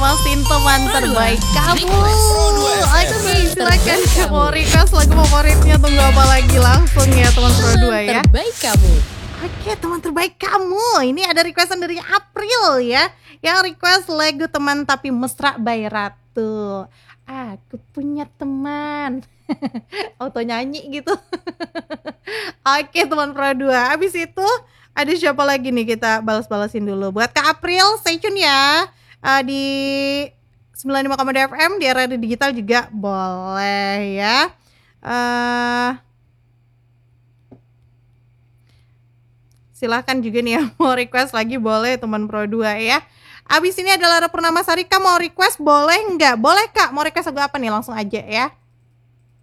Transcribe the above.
promosiin teman terbaik kamu. Oke, silakan Terbaik mau kamu. request lagu favoritnya, tunggu apa lagi, langsung ya teman Pro 2 ya. Terbaik kamu. Oke, teman terbaik kamu. Ini ada requestan dari April ya, yang request lagu Teman Tapi Mesra by Ratu. Aku punya teman. Auto nyanyi gitu. Oke, teman Pro 2. Habis itu ada siapa lagi nih, kita balas-balasin dulu. Buat Kak April, stay tune ya. Di 95,2 FM di era digital juga boleh ya. Silahkan juga nih ya, mau request lagi boleh teman Pro 2 ya. Abis ini adalah Purnama Sarika, mau request boleh nggak? Boleh Kak, mau request lagu apa nih? Langsung aja ya.